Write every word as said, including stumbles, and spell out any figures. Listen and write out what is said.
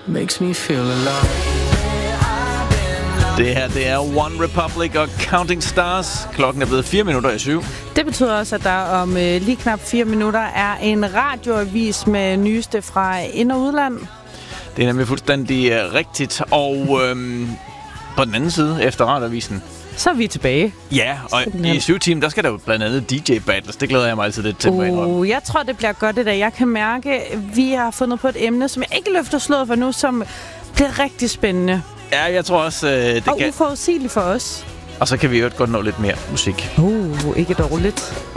makes me feel alive. Det her, det er One Republic og Counting Stars. Klokken er blevet fire minutter i syv. Det betyder også, at der om øh, lige knap fire minutter er en radioavis med nyeste fra ind- og udland. Det er nemlig fuldstændig uh, rigtigt. Og øhm, på den anden side, efter radioavisen, så er vi tilbage. Ja, og i syv timer, der skal der jo blandt andet D J battles. Det glæder jeg mig altid lidt til. Uh, jeg tror, det bliver godt i dag. Jeg kan mærke, at vi har fundet på et emne, som jeg ikke løfter slået for nu, som bliver rigtig spændende. Ja, jeg tror også, uh, det og kan... uforudsigeligt for os. Og så kan vi jo godt nå lidt mere musik. Uh, ikke dårligt.